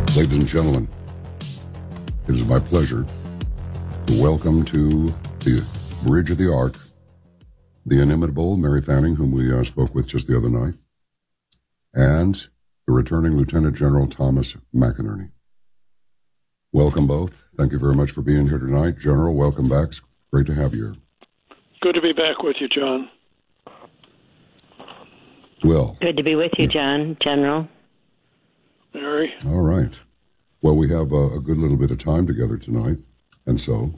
Ladies and gentlemen, it is my pleasure to welcome to the Bridge of the Ark the inimitable Mary Fanning, whom we spoke with just the other night, and the returning Lieutenant General Thomas McInerney. Welcome both. Thank you very much for being here tonight. General, welcome back. It's great to have you here. Good to be back with you, John. Well. Good to be with you, John, General. Mary. All right. Well, we have a good little bit of time together tonight, and so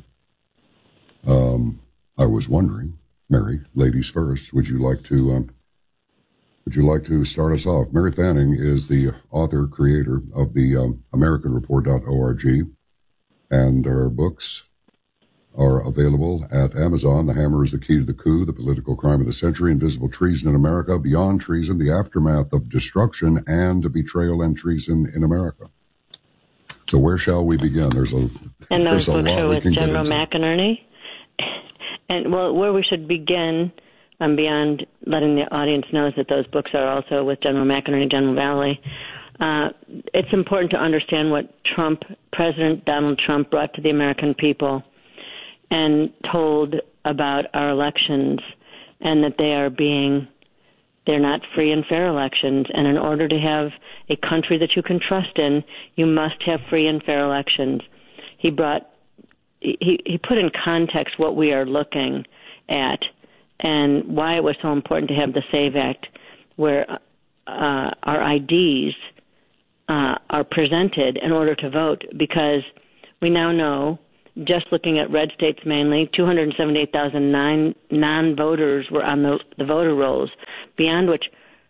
I was wondering, Mary, ladies first, would you like to start us off? Mary Fanning is the author, creator of the AmericanReport.org, and her books are available at Amazon. The Hammer is the Key to the Coup, The Political Crime of the Century, Invisible Treason in America, Beyond Treason, The Aftermath of Destruction, and Betrayal and Treason in America. So where shall we begin? There's a lot we can books are with get General into. McInerney. And, well, where we should begin, beyond letting the audience know that those books are also with General McInerney, General Valley, it's important to understand what President Donald Trump brought to the American people and told about our elections, and that they're not free and fair elections. And in order to have a country that you can trust in, you must have free and fair elections. He put in context what we are looking at and why it was so important to have the SAVE Act, where our IDs are presented in order to vote, because we now know, just looking at red states mainly, 278,000 non-voters were on the voter rolls, beyond which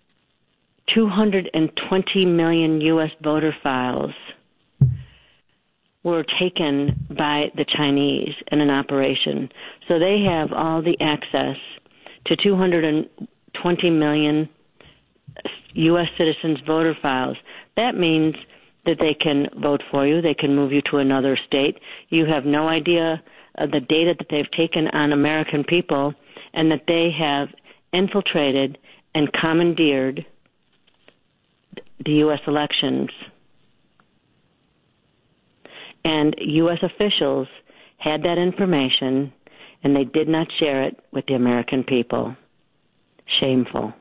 220 million U.S. voter files were taken by the Chinese in an operation. So they have all the access to 220 million U.S. citizens' voter files. That means that they can vote for you, they can move you to another state. You have no idea of the data that they've taken on American people, and that they have infiltrated and commandeered the U.S. elections. And U.S. officials had that information, and they did not share it with the American people. Shameful.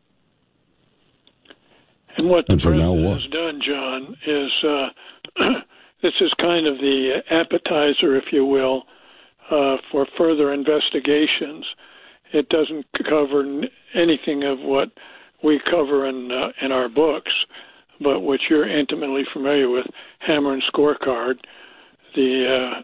And what the president has done, John, is this is kind of the appetizer, if you will, for further investigations. It doesn't cover anything of what we cover in our books, but which you're intimately familiar with, Hammer and Scorecard, the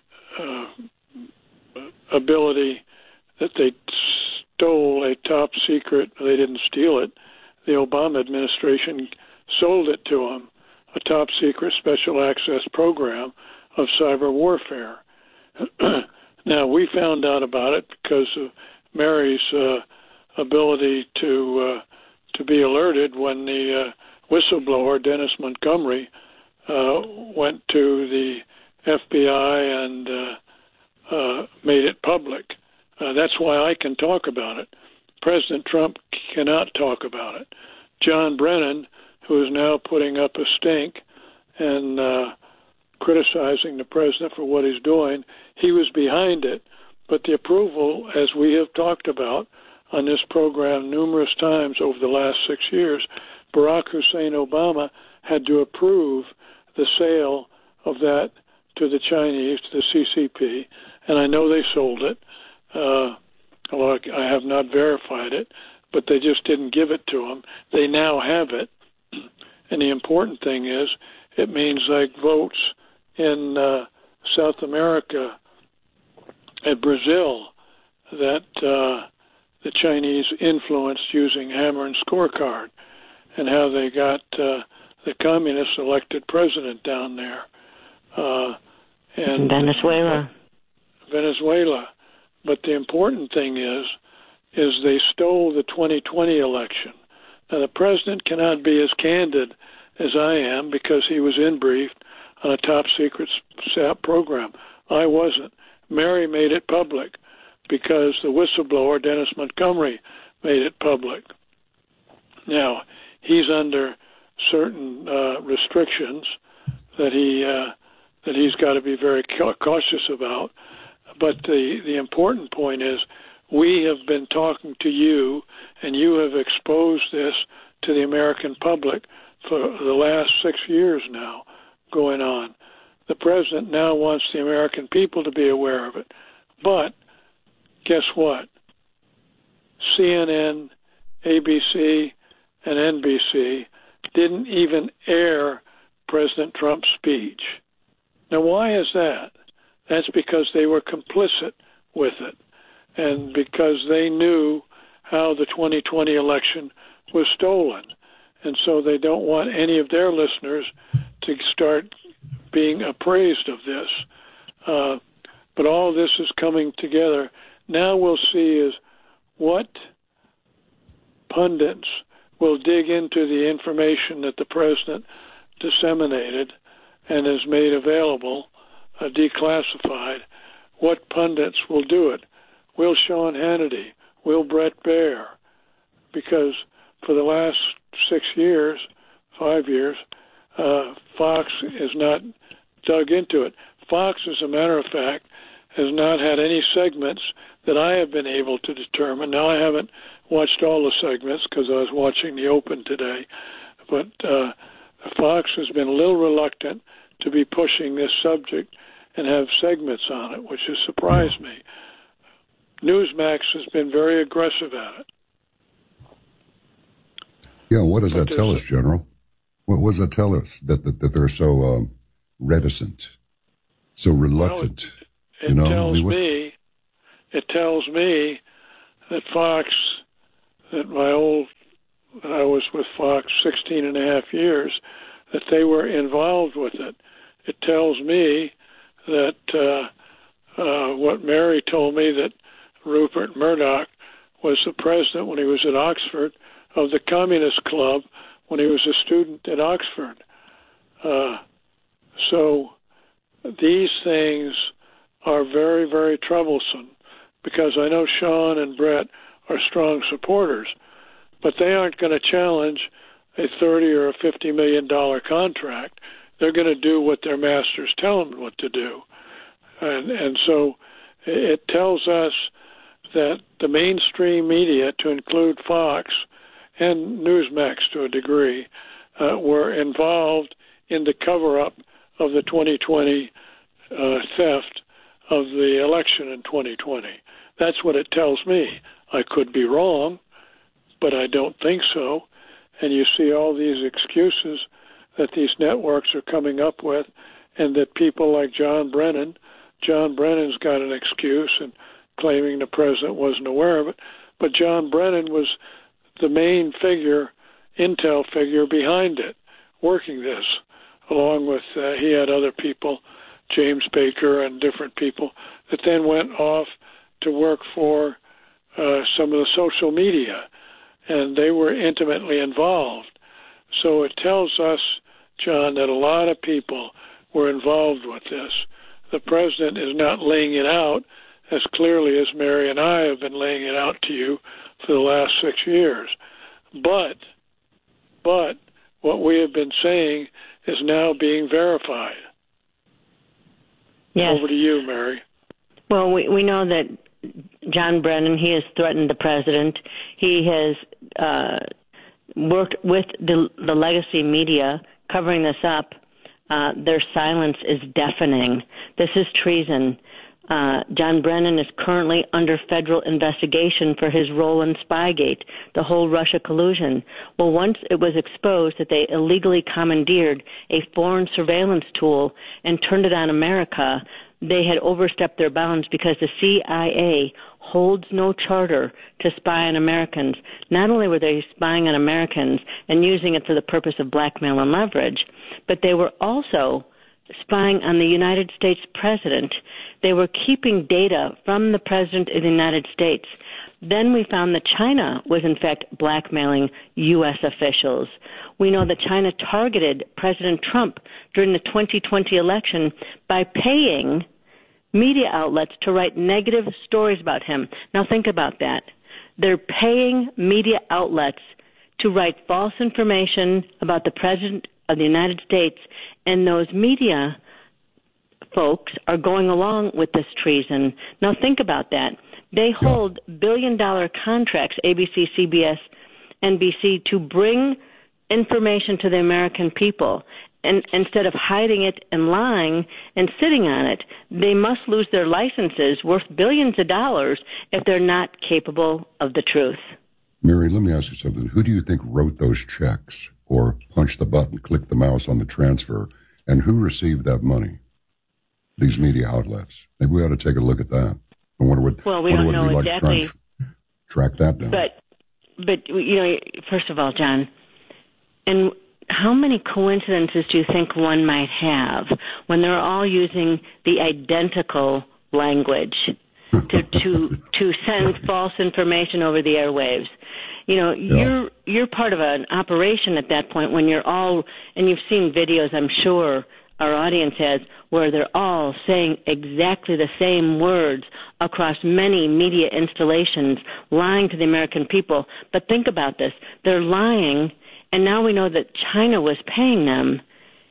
ability that they stole a top secret, they didn't steal it, the Obama administration sold it to them, a top secret special access program of cyber warfare. Now, we found out about it because of Mary's ability to be alerted when the whistleblower, Dennis Montgomery, went to the FBI and made it public. That's why I can talk about it. President Trump cannot talk about it. John Brennan, who is now putting up a stink and criticizing the president for what he's doing, he was behind it. But the approval, as we have talked about on this program numerous times over the last 6 years, Barack Hussein Obama had to approve the sale of that to the Chinese, to the CCP, and I know they sold it. Well, I have not verified it, but they just didn't give it to them. They now have it. And the important thing is it means like votes in South America and Brazil that the Chinese influenced using Hammer and Scorecard, and how they got the communists elected president down there. And Venezuela. But the important thing is they stole the 2020 election. Now, the president cannot be as candid as I am because he was briefed on a top-secret SAP program. I wasn't. Mary made it public because the whistleblower, Dennis Montgomery, made it public. Now, he's under certain restrictions that he's got to be very cautious about. But the important point is we have been talking to you, and you have exposed this to the American public for the last 6 years now going on. The president now wants the American people to be aware of it. But guess what? CNN, ABC, and NBC didn't even air President Trump's speech. Now, why is that? That's because they were complicit with it, and because they knew how the 2020 election was stolen. And so they don't want any of their listeners to start being appraised of this. But all this is coming together. Now we'll see is what pundits will dig into the information that the president disseminated and has made available, declassified. What pundits will do it? Will Sean Hannity? Will Brett Baier? Because for the last 6 years, 5 years, Fox has not dug into it. Fox, as a matter of fact, has not had any segments that I have been able to determine. Now, I haven't watched all the segments because I was watching the Open today, but Fox has been a little reluctant to be pushing this subject and have segments on it, which has surprised me. Newsmax has been very aggressive at it. Yeah, what does that tell us, General? What does that tell us, that they're so reticent, so reluctant? Well, it tells me that Fox, that I was with Fox 16 and a half years, that they were involved with it. It tells me that what Mary told me, that Rupert Murdoch was the president when he was at Oxford of the Communist Club when he was a student at Oxford. So these things are very, very troublesome, because I know Sean and Brett are strong supporters, but they aren't going to challenge a $30 or a $50 million contract. They're going to do what their masters tell them what to do. And so it tells us that the mainstream media, to include Fox and Newsmax to a degree, were involved in the cover-up of the 2020 theft of the election in 2020. That's what it tells me. I could be wrong, but I don't think so. And you see all these excuses that these networks are coming up with, and that people like John Brennan's got an excuse and claiming the president wasn't aware of it. But John Brennan was the main figure, intel figure behind it, working this, along with, he had other people, James Baker and different people, that then went off to work for some of the social media, and they were intimately involved. So it tells us, John, that a lot of people were involved with this. The president is not laying it out as clearly as Mary and I have been laying it out to you for the last 6 years. But what we have been saying is now being verified. Yes. Over to you, Mary. Well, we know that John Brennan, he has threatened the president. He has worked with the legacy media covering this up. Their silence is deafening. This is treason. John Brennan is currently under federal investigation for his role in Spygate, the whole Russia collusion. Well, once it was exposed that they illegally commandeered a foreign surveillance tool and turned it on America, they had overstepped their bounds, because the CIA holds no charter to spy on Americans. Not only were they spying on Americans and using it for the purpose of blackmail and leverage, but they were also spying on the United States president. They were keeping data from the president of the United States. Then we found that China was, in fact, blackmailing U.S. officials. We know that China targeted President Trump during the 2020 election by paying media outlets to write negative stories about him. Now think about that. They're paying media outlets to write false information about the president of the United States And those media folks are going along with this treason. Now think about that. They hold billion-dollar contracts, ABC, CBS, NBC, to bring information to the American people. And instead of hiding it and lying and sitting on it, they must lose their licenses worth billions of dollars if they're not capable of the truth. Mary, let me ask you something. Who do you think wrote those checks or punched the button, clicked the mouse on the transfer, and who received that money? These media outlets. Maybe we ought to take a look at that. I wonder what. Well, we don't know exactly. Track that down. But you know, first of all, John, and how many coincidences do you think one might have when they're all using the identical language to send false information over the airwaves? You know, you're part of an operation at that point when you're all, and you've seen videos, I'm sure our audience has, where they're all saying exactly the same words across many media installations, lying to the American people. But think about this. They're lying, and now we know that China was paying them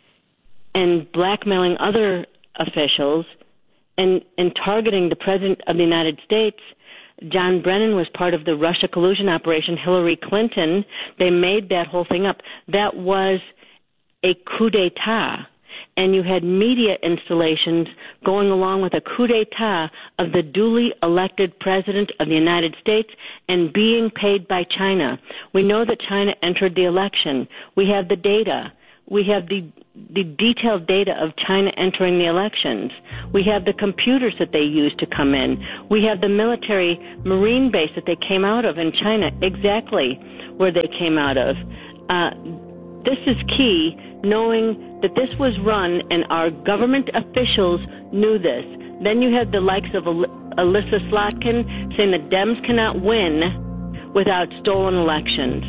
and blackmailing other officials and targeting the President of the United States. John Brennan was part of the Russia collusion operation. Hillary Clinton, they made that whole thing up. That was a coup d'etat. And you had media installations going along with a coup d'etat of the duly elected President of the United States and being paid by China. We know that China entered the election. We have the data. We have the detailed data of China entering the elections. We have the computers that they used to come in. We have the military marine base that they came out of in China, exactly where they came out of. This is key, knowing that this was run and our government officials knew this. Then you had the likes of Alyssa Slotkin saying that Dems cannot win without stolen elections.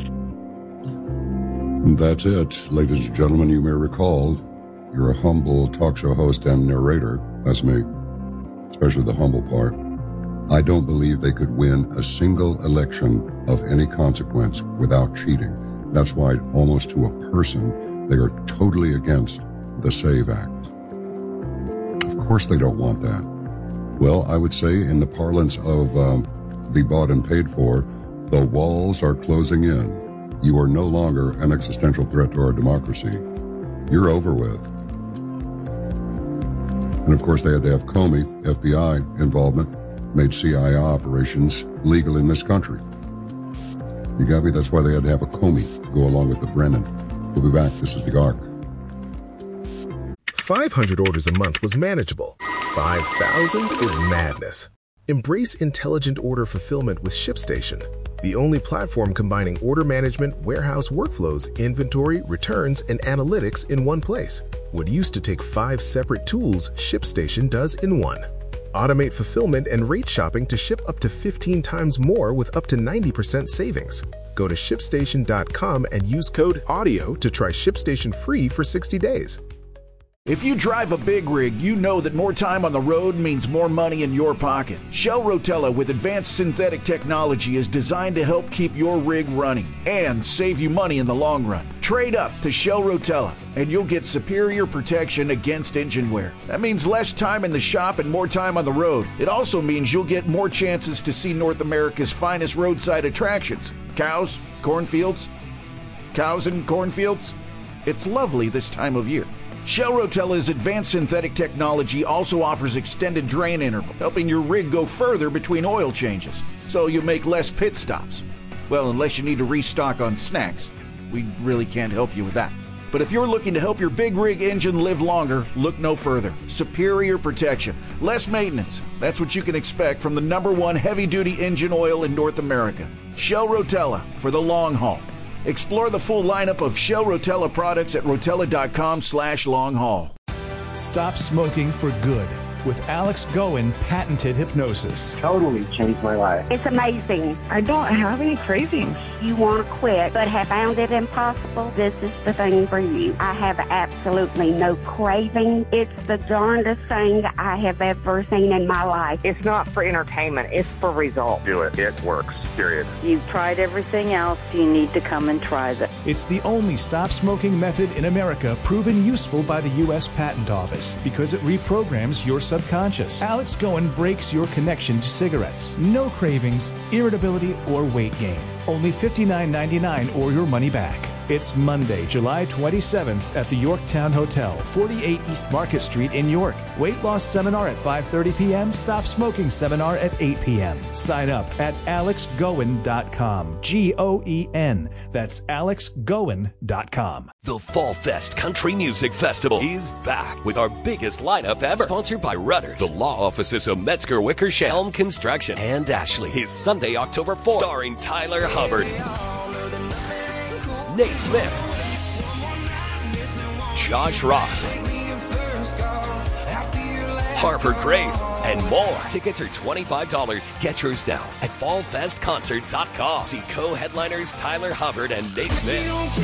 That's it. Ladies and gentlemen, you may recall you're a humble talk show host and narrator. That's me, especially the humble part. I don't believe they could win a single election of any consequence without cheating. That's why, almost to a person, they are totally against the SAVE Act. Of course they don't want that. Well, I would say in the parlance of the bought and paid for, the walls are closing in. You are no longer an existential threat to our democracy. You're over with. And of course they had to have Comey, FBI involvement, made CIA operations legal in this country. You got me? That's why they had to have a Comey to go along with the Brennan. We'll be back. This is The Ark. 500 orders a month was manageable. 5,000 is madness. Embrace intelligent order fulfillment with ShipStation, the only platform combining order management, warehouse workflows, inventory, returns, and analytics in one place. What used to take 5 separate tools, ShipStation does in one. Automate fulfillment and rate shopping to ship up to 15 times more with up to 90% savings. Go to ShipStation.com and use code AUDIO to try ShipStation free for 60 days. If you drive a big rig, you know that more time on the road means more money in your pocket. Shell Rotella with advanced synthetic technology is designed to help keep your rig running and save you money in the long run. Trade up to Shell Rotella and you'll get superior protection against engine wear. That means less time in the shop and more time on the road. It also means you'll get more chances to see North America's finest roadside attractions. Cows, cornfields, cows and cornfields. It's lovely this time of year. Shell Rotella's advanced synthetic technology also offers extended drain interval, helping your rig go further between oil changes, so you make less pit stops. Well, unless you need to restock on snacks. We really can't help you with that. But if you're looking to help your big rig engine live longer, look no further. Superior protection, less maintenance. That's what you can expect from the #1 heavy-duty engine oil in North America. Shell Rotella for the long haul. Explore the full lineup of Shell Rotella products at rotella.com/long-haul. Stop smoking for good with Alex Goen patented hypnosis. Totally changed my life. It's amazing. I don't have any cravings. you want to quit but have found it impossible, this is the thing for you. I have absolutely no craving. It's the darndest thing I have ever seen in my life. It's not for entertainment. It's for results. Do it. It works. Period. You've tried everything else. You need to come and try this. It's the only stop smoking method in America proven useful by the U.S. Patent Office because it reprograms your subconscious. Alex Goen breaks your connection to cigarettes. No cravings, irritability, or weight gain. Only $59.99 or your money back. It's Monday, July 27th at the Yorktown Hotel, 48 East Market Street in York. Weight loss seminar at 5:30 p.m. Stop smoking seminar at 8 p.m. Sign up at alexgoen.com. Goen. That's alexgoen.com. The Fall Fest Country Music Festival is back with our biggest lineup ever. Sponsored by Rudders, the law offices of Metzger Wickersham, Helm Construction, and Ashley. Is Sunday, October 4th, starring Tyler Hubbard, Nate Smith, Josh Ross, Harper Grace, and more. Tickets are $25. Get yours now at fallfestconcert.com. See co-headliners Tyler Hubbard and Nate Smith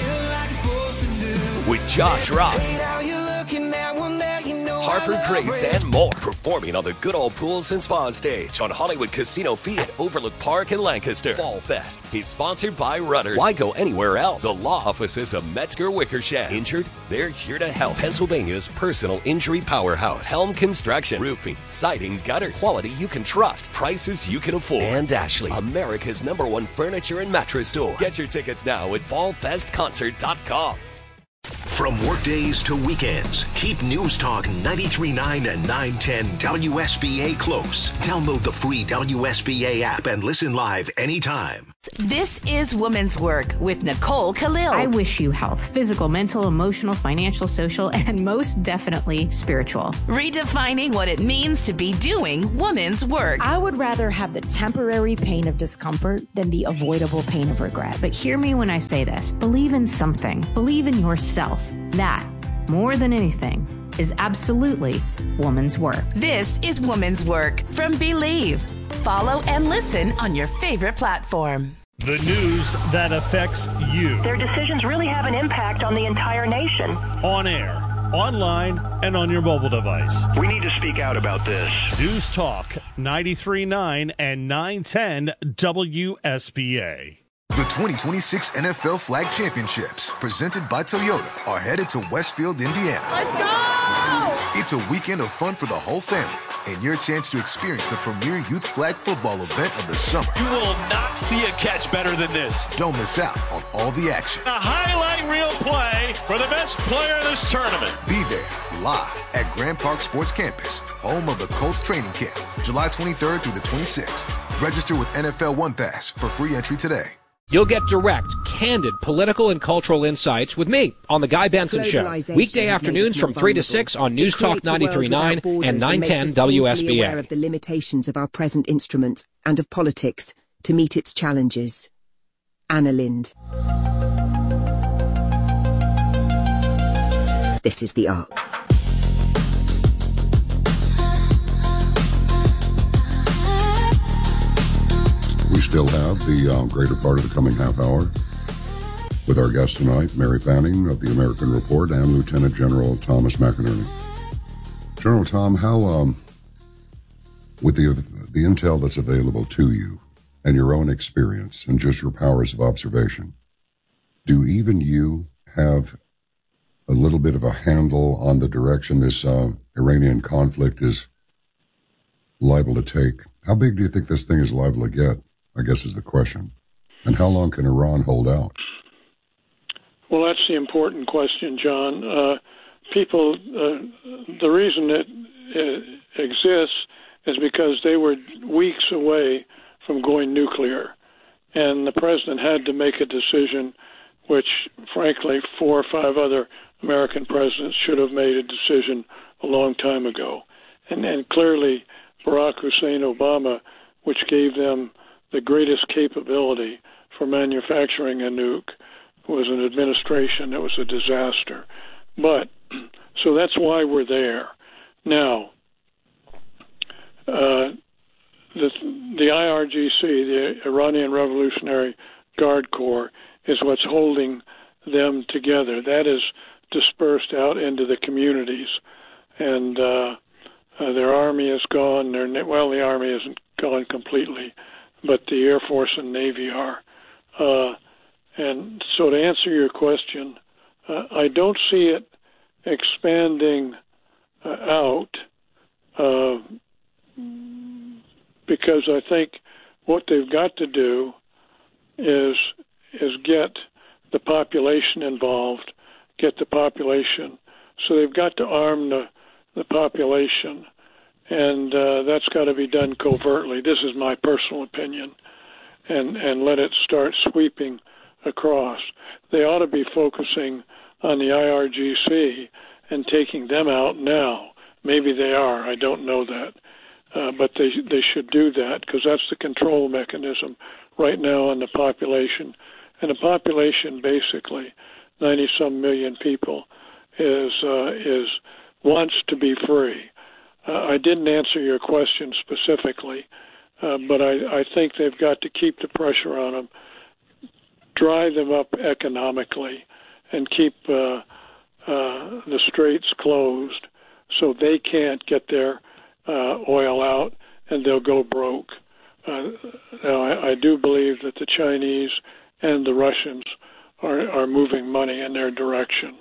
with Josh Ross, Harper Grace, and more. Performing on the Good Old Pools and Spa stage on Hollywood Casino Field at Overlook Park in Lancaster. Fall Fest is sponsored by Rudders. Why go anywhere else? The law offices of Metzger Wickersham. Injured? They're here to help. Pennsylvania's personal injury powerhouse. Helm Construction. Roofing, siding, gutters. Quality you can trust. Prices you can afford. And Ashley, America's #1 furniture and mattress store. Get your tickets now at fallfestconcert.com. From workdays to weekends, keep News Talk 93.9 and 910 WSBA close. Download the free WSBA app and listen live anytime. This is Woman's Work with Nicole Khalil. I wish you health, physical, mental, emotional, financial, social, and most definitely spiritual. Redefining what it means to be doing woman's work. I would rather have the temporary pain of discomfort than the avoidable pain of regret. But hear me when I say this. Believe in something. Believe in yourself. That, more than anything, is absolutely woman's work. This is Woman's Work from Believe. Follow and listen on your favorite platform. The news that affects you. Their decisions really have an impact on the entire nation. On air, online, and on your mobile device. We need to speak out about this. News Talk 93.9 and 910 WSBA. The 2026 NFL Flag Championships, presented by Toyota, are headed to Westfield, Indiana. Let's go! It's a weekend of fun for the whole family and your chance to experience the premier youth flag football event of the summer. You will not see a catch better than this. Don't miss out on all the action. A highlight reel play for the best player in this tournament. Be there live at Grand Park Sports Campus, home of the Colts training camp, July 23rd through the 26th. Register with NFL One Pass for free entry today. You'll get direct, candid political and cultural insights with me on The Guy Benson Show. Weekday afternoons from 3 to 6 on News Talk 93.9 and 910 WSBA. Aware of the limitations of our present instruments and of politics to meet its challenges. Anna Lind. This is The Ark. We still have the greater part of the coming half hour with our guest tonight, Mary Fanning of the American Report and Lieutenant General Thomas McInerney. General Tom, how, with the intel that's available to you and your own experience and just your powers of observation, do even you have a little bit of a handle on the direction this Iranian conflict is liable to take? How big do you think this thing is liable to get, I guess, is the question. And how long can Iran hold out? Well, that's the important question, John. The reason it exists is because they were weeks away from going nuclear. And the president had to make a decision which, frankly, 4 or 5 other American presidents should have made a decision a long time ago. And clearly, Barack Hussein Obama, which gave them the greatest capability for manufacturing a nuke, was an administration that was a disaster. But, so that's why we're there. Now, the IRGC, the Iranian Revolutionary Guard Corps is what's holding them together. That is dispersed out into the communities, and their army is gone. The army isn't gone completely, but the Air Force and Navy are. And so to answer your question, I don't see it expanding out because I think what they've got to do is get the population involved, get the population. So they've got to arm the population, and that's got to be done covertly. This is my personal opinion, and let it start sweeping across. They ought to be focusing on the IRGC and taking them out now. Maybe they are. I don't know that. But they should do that because that's the control mechanism right now on the population. And the population, basically, 90-some million people, is wants to be free. I didn't answer your question specifically, but I think they've got to keep the pressure on them, dry them up economically, and keep the straits closed so they can't get their oil out and they'll go broke. Now, I do believe that the Chinese and the Russians are moving money in their direction.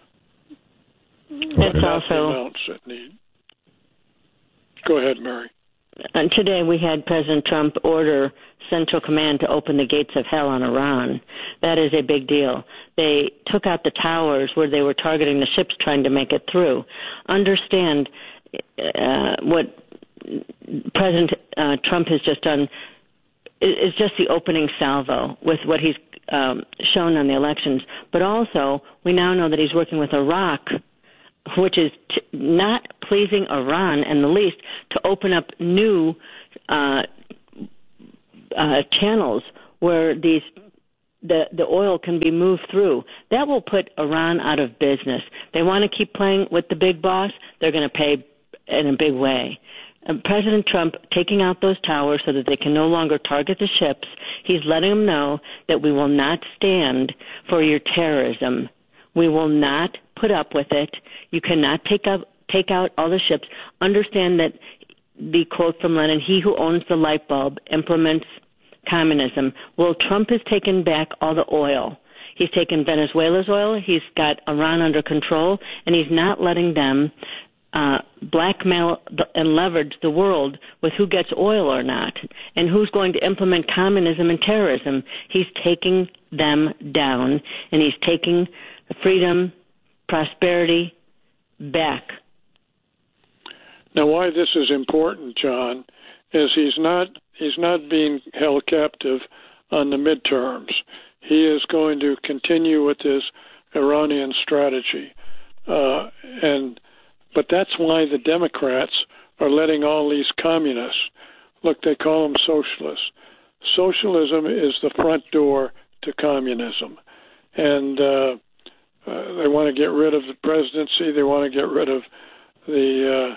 It's also amounts that need. Go ahead, Mary. And today we had President Trump order Central Command to open the gates of hell on Iran. That is a big deal. They took out the towers where they were targeting the ships trying to make it through. Understand what President Trump has just done is just the opening salvo with what he's shown on the elections. But also, we now know that he's working with Iraq, which is not pleasing Iran in the least, to open up new channels where the oil can be moved through. That will put Iran out of business. They want to keep playing with the big boss. They're going to pay in a big way. President Trump taking out those towers so that they can no longer target the ships, he's letting them know that we will not stand for your terrorism. We will not put up with it. You cannot take out all the ships. Understand that the quote from Lenin, he who owns the light bulb implements communism. Well, Trump has taken back all the oil. He's taken Venezuela's oil. He's got Iran under control, and he's not letting them blackmail and leverage the world with who gets oil or not and who's going to implement communism and terrorism. He's taking them down, and he's taking freedom, prosperity back. Now, why this is important, John, is he's not being held captive on the midterms. He is going to continue with his Iranian strategy, but that's why the Democrats are letting all these communists. Look, they call them socialists. Socialism is the front door to communism, and they want to get rid of the presidency. They want to get rid of the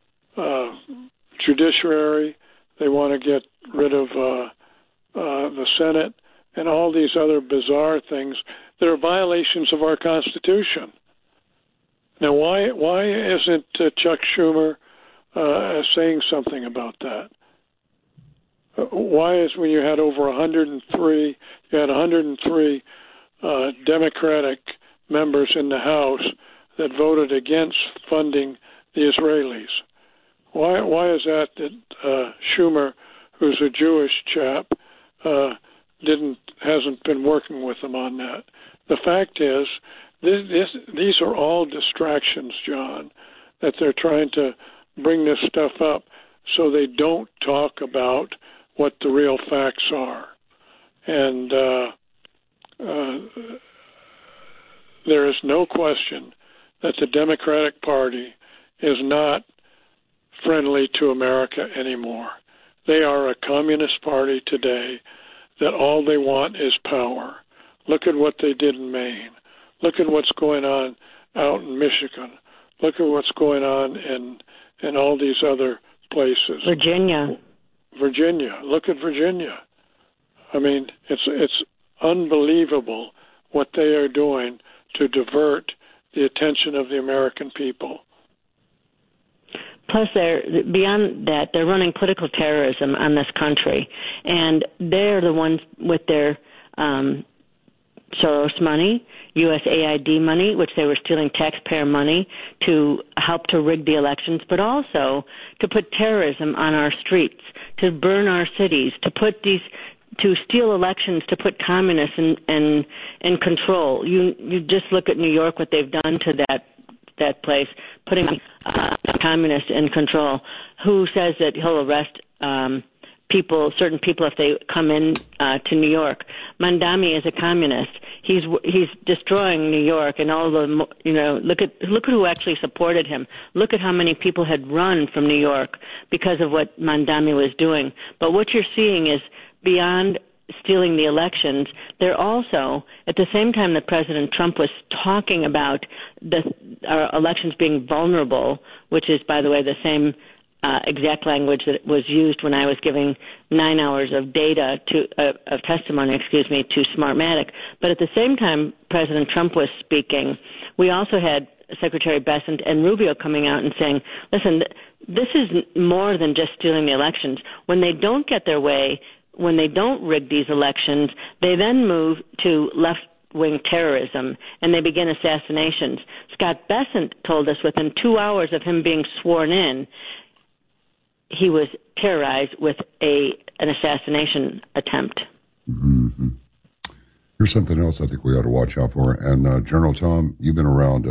judiciary. They want to get rid of the Senate and all these other bizarre things that are violations of our Constitution. Now, why isn't Chuck Schumer saying something about that? Why is when you had over 103 Democratic members in the House that voted against funding the Israelis? Why is that Schumer, who's a Jewish chap, hasn't been working with them on that? The fact is, these are all distractions, John, that they're trying to bring this stuff up so they don't talk about what the real facts are. And there is no question that the Democratic Party is not friendly to America anymore. They are a communist party today that all they want is power. Look at what they did in Maine. Look at what's going on out in Michigan. Look at what's going on in all these other places. Virginia. Look at Virginia. I mean, it's unbelievable what they are doing to divert the attention of the American people. Plus, beyond that, they're running political terrorism on this country, and they're the ones with their Soros money, USAID money, which they were stealing taxpayer money to help to rig the elections, but also to put terrorism on our streets, to burn our cities, to steal elections, to put communists in control. You just look at New York, what they've done to that place, putting communists in control. Who says that he'll arrest certain people if they come in to New York? Mandami is a communist. He's destroying New York, and all the look at who actually supported him. Look at how many people had run from New York because of what Mandami was doing. But what you're seeing is beyond stealing the elections, they're also, at the same time that President Trump was talking about our elections being vulnerable, which is, by the way, the same exact language that was used when I was giving 9 hours of data of testimony, to Smartmatic. But at the same time President Trump was speaking, we also had Secretary Bessent and Rubio coming out and saying, listen, this is more than just stealing the elections. When they don't get their way, when they don't rig these elections, they then move to left-wing terrorism, and they begin assassinations. Scott Bessent told us within 2 hours of him being sworn in, he was terrorized with an assassination attempt. Mm-hmm. Here's something else I think we ought to watch out for. And General Tom, you've been around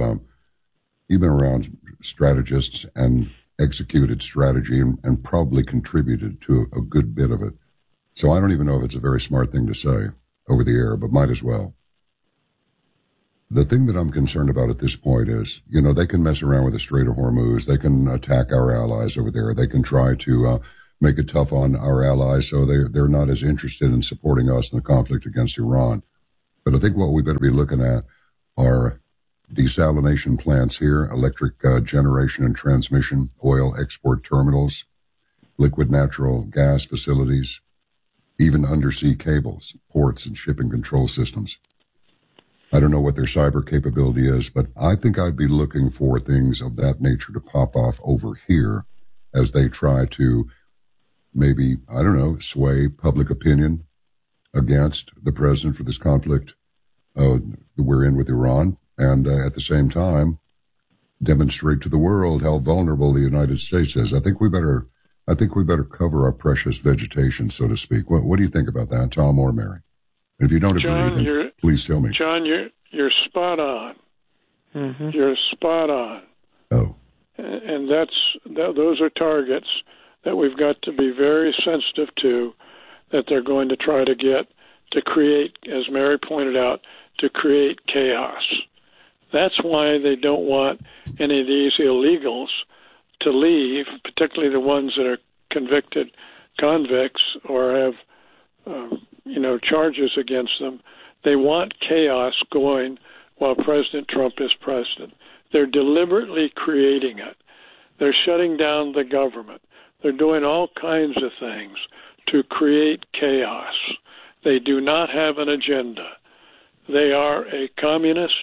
strategists and executed strategy and probably contributed to a good bit of it. So I don't even know if it's a very smart thing to say over the air, but might as well. The thing that I'm concerned about at this point is, they can mess around with the Strait of Hormuz. They can attack our allies over there. They can try to make it tough on our allies so they're not as interested in supporting us in the conflict against Iran. But I think what we better be looking at are desalination plants here, electric generation and transmission, oil export terminals, liquid natural gas facilities, even undersea cables, ports, and shipping control systems. I don't know what their cyber capability is, but I think I'd be looking for things of that nature to pop off over here as they try to maybe, sway public opinion against the president for this conflict we're in with Iran, and at the same time demonstrate to the world how vulnerable the United States is. I think we better cover our precious vegetation, so to speak. What do you think about that, Tom or Mary? If you don't agree, then please tell me. John, you're spot on. Mm-hmm. You're spot on. Oh. And those are targets that we've got to be very sensitive to, that they're going to try to get to create, as Mary pointed out, to create chaos. That's why they don't want any of these illegals to leave, particularly the ones that are convicted convicts or have charges against them. They want chaos going while President Trump is president. They're deliberately creating it. They're shutting down the government. They're doing all kinds of things to create chaos. They do not have an agenda. They are a communist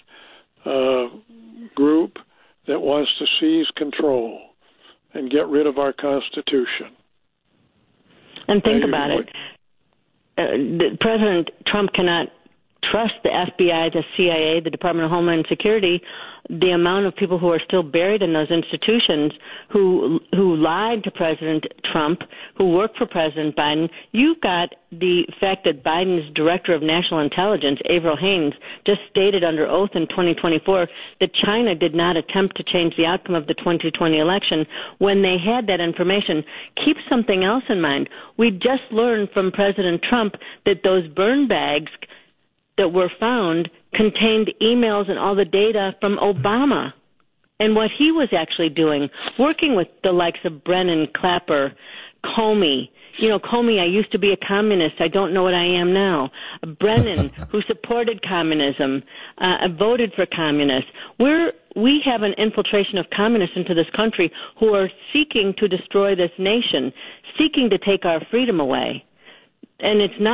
group that wants to seize control and get rid of our Constitution. And think about it. President Trump cannot trust the FBI, the CIA, the Department of Homeland Security, the amount of people who are still buried in those institutions who lied to President Trump, who work for President Biden. You've got the fact that Biden's Director of National Intelligence, Avril Haines, just stated under oath in 2024 that China did not attempt to change the outcome of the 2020 election when they had that information. Keep something else in mind. We just learned from President Trump that those burn bags that were found contained emails and all the data from Obama and what he was actually doing, working with the likes of Brennan, Clapper, Comey. Comey, I used to be a communist. I don't know what I am now. Brennan, who supported communism, voted for communists. We have an infiltration of communists into this country who are seeking to destroy this nation, seeking to take our freedom away. And it's not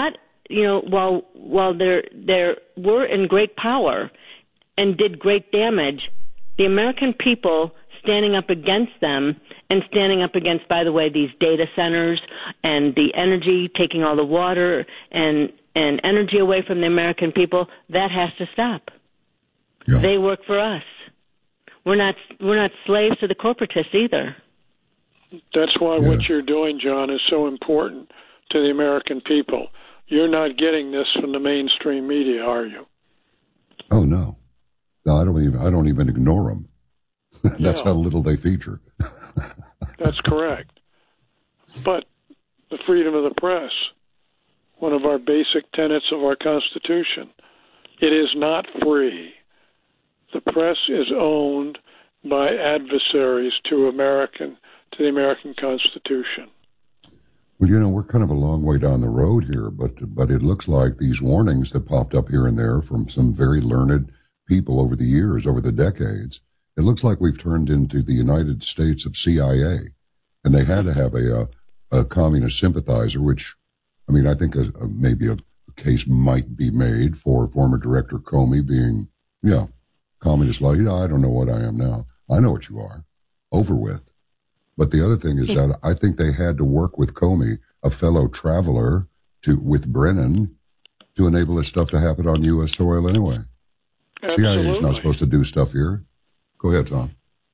while they were in great power and did great damage, the American people standing up against them and standing up against, by the way, these data centers and the energy, taking all the water and energy away from the American people, that has to stop. Yeah. They work for us. We're not slaves to the corporatists either. That's why what you're doing, John, is so important to the American people. You're not getting this from the mainstream media, are you? Oh, no. No, I don't even ignore them. That's how little they feature. That's correct. But the freedom of the press, one of our basic tenets of our Constitution, it is not free. The press is owned by adversaries to the American Constitution. Well, we're kind of a long way down the road here, but it looks like these warnings that popped up here and there from some very learned people over the years, over the decades, it looks like we've turned into the United States of CIA, and they had to have a communist sympathizer, which, I think maybe a case might be made for former Director Comey being, communist like, I don't know what I am now. I know what you are. Over with. But the other thing is that I think they had to work with Comey, a fellow traveler, with Brennan, to enable this stuff to happen on U.S. soil anyway. Absolutely. CIA is not supposed to do stuff here. Go ahead, Tom.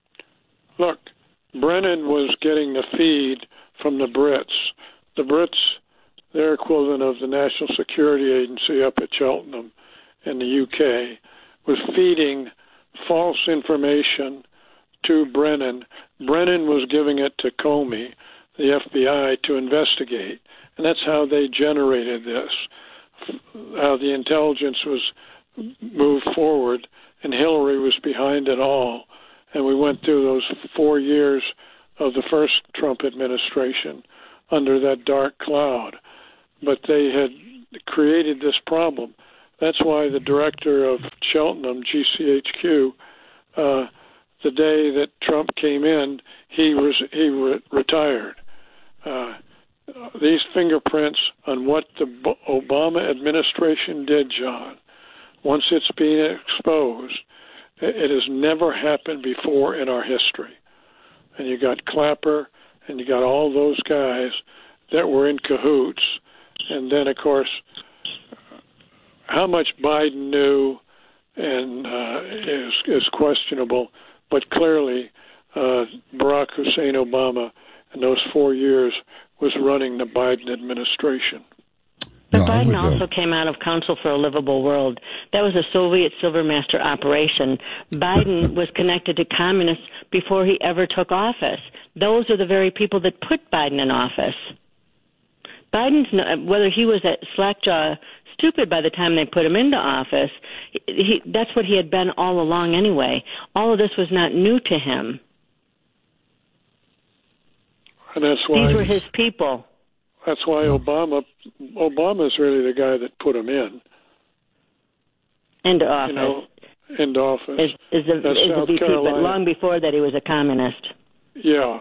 Look, Brennan was getting the feed from the Brits. The Brits, their equivalent of the National Security Agency up at Cheltenham in the UK, was feeding false information to Brennan. Brennan was giving it to Comey, the FBI, to investigate. And that's how they generated this, how the intelligence was moved forward, and Hillary was behind it all. And we went through those 4 years of the first Trump administration under that dark cloud. But they had created this problem. That's why the director of Cheltenham, GCHQ, the day that Trump came in, he retired. These fingerprints on what the Obama administration did, John, once it's been exposed, it has never happened before in our history. And you got Clapper, and you got all those guys that were in cahoots. And then, of course, how much Biden knew and is questionable, but clearly Barack Hussein Obama in those 4 years was running the Biden administration. But Biden also came out of Council for a Livable World. That was a Soviet Silvermaster operation. Biden was connected to communists before he ever took office. Those are the very people that put Biden in office. Biden's, whether he was a slackjaw stupid by the time they put him into office, that's what he had been all along anyway. All of this was not new to him. And that's why these were his people. That's why Obama's really the guy that put him in. Into office. Into office. Is the VP, but long before that he was a communist. Yeah.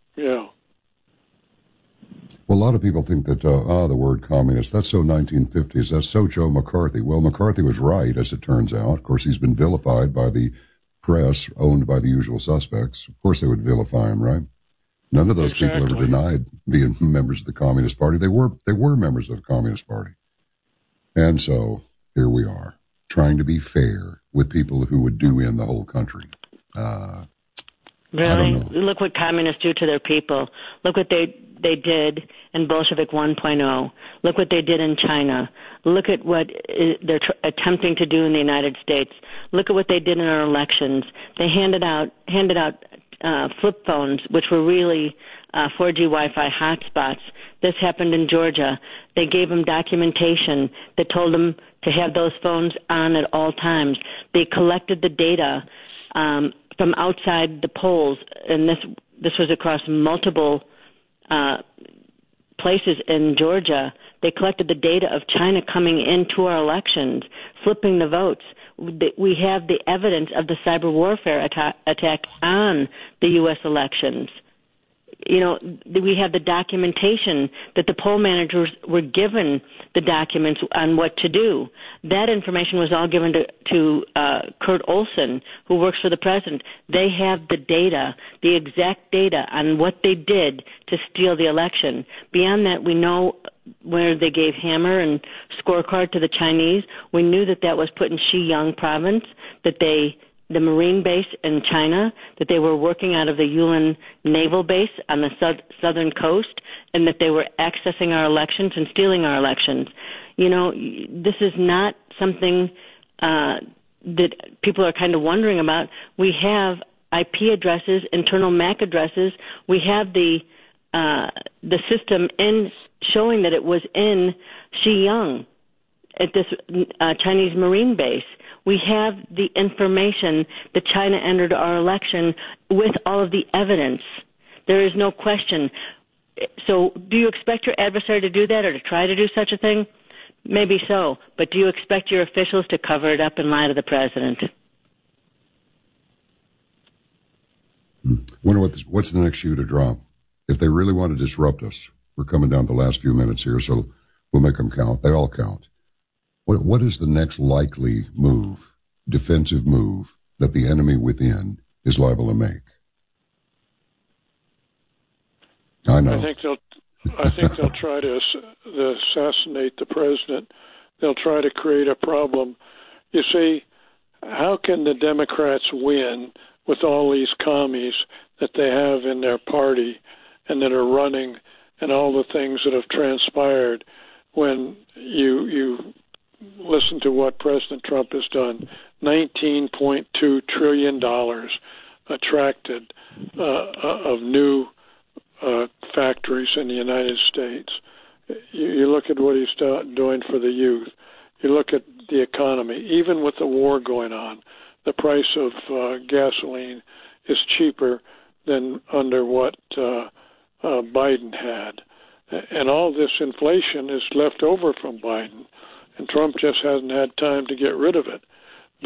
Well, a lot of people think that, the word communist, that's so 1950s, that's so Joe McCarthy. Well, McCarthy was right, as it turns out. Of course, he's been vilified by the press, owned by the usual suspects. Of course they would vilify him, right? None of those people ever denied being members of the Communist Party. They were members of the Communist Party. And so, here we are, trying to be fair with people who would do in the whole country. Really? Look what communists do to their people. Look what they did in Bolshevik 1.0. Look what they did in China. Look at what they're attempting to do in the United States. Look at what they did in our elections. They handed out flip phones, which were really 4G Wi-Fi hotspots. This happened in Georgia. They gave them documentation that told them to have those phones on at all times. They collected the data from outside the polls, and this was across multiple places in Georgia. They collected the data of China coming into our elections, flipping the votes. We have the evidence of the cyber warfare attack on the U.S. elections. we have the documentation that the poll managers were given the documents on what to do. That information was all given to Kurt Olson, who works for the president. They have the data, the exact data on what they did to steal the election. Beyond that, we know where they gave hammer and scorecard to the Chinese. We knew that was put in Xinjiang province, that the Marine base in China, that they were working out of the Yulin Naval Base on the southern coast, and that they were accessing our elections and stealing our elections. This is not something that people are kind of wondering about. We have IP addresses, internal MAC addresses. We have the system in showing that it was in Xinjiang at this Chinese Marine base. We have the information that China entered our election with all of the evidence. There is no question. So do you expect your adversary to do that or to try to do such a thing? Maybe so. But do you expect your officials to cover it up and lie to the president? Wonder what's the next shoe to drop? If they really want to disrupt us, we're coming down the last few minutes here, so we'll make them count. They all count. What is the next likely move, defensive move, that the enemy within is liable to make? I know. I think they'll try to assassinate the president. They'll try to create a problem. You see, how can the Democrats win with all these commies that they have in their party and that are running and all the things that have transpired when you listen to what President Trump has done? $19.2 trillion attracted of new factories in the United States. You look at what he's doing for the youth. You look at the economy. Even with the war going on, the price of gasoline is cheaper than under what Biden had. And all this inflation is left over from Biden. And Trump just hasn't had time to get rid of it.